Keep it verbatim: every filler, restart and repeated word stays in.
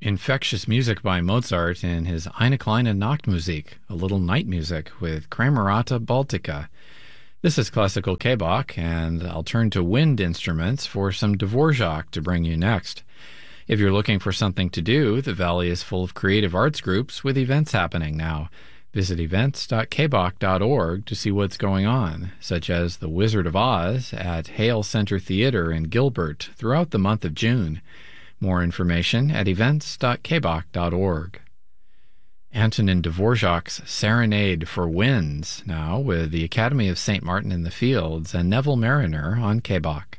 infectious music by Mozart in his Eine kleine Nachtmusik, a little night music with Camerata Baltica. This is Classical K-Bach, and I'll turn to wind instruments for some Dvorak to bring you next. If you're looking for something to do, the Valley is full of creative arts groups with events happening now. Visit events dot k bach dot org to see what's going on, such as The Wizard of Oz at Hale Center Theater in Gilbert throughout the month of June. More information at events dot k bach dot org. Antonin Dvorak's Serenade for Winds, now with the Academy of Saint Martin in the Fields and Neville Mariner on K-Bach.